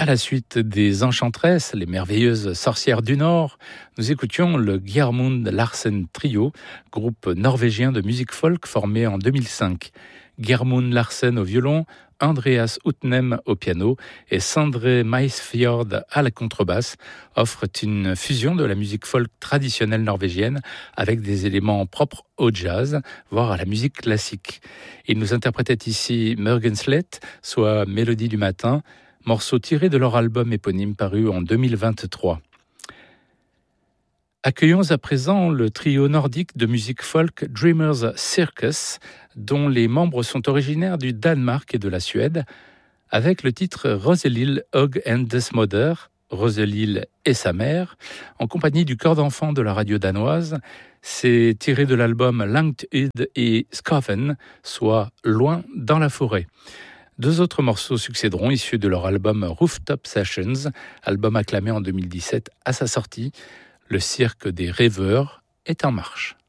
À la suite des Enchantresses, les merveilleuses sorcières du Nord, nous écoutions le Gjermund Larsen Trio, groupe norvégien de musique folk formé en 2005. Gjermund Larsen au violon, Andreas Utnem au piano et Sandre Maisfjord à la contrebasse offrent une fusion de la musique folk traditionnelle norvégienne avec des éléments propres au jazz, voire à la musique classique. Ils nous interprétaient ici Morgenslet, soit Mélodie du matin, morceau tiré de leur album éponyme paru en 2023. Accueillons à présent le trio nordique de musique folk Dreamers Circus, dont les membres sont originaires du Danemark et de la Suède, avec le titre Roselil Hog and Desmoder, Roselil et sa mère, en compagnie du chœur d'enfants de la radio danoise. C'est tiré de l'album Langt Ud et Skoven, soit Loin dans la forêt. Deux autres morceaux succéderont, issus de leur album Rooftop Sessions, album acclamé en 2017 à sa sortie. Le cirque des rêveurs est en marche.